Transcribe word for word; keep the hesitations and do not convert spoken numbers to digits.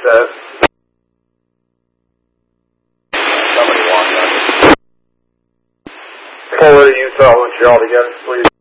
says. Somebody wants that. Fuller, Utah, Montreal together, please.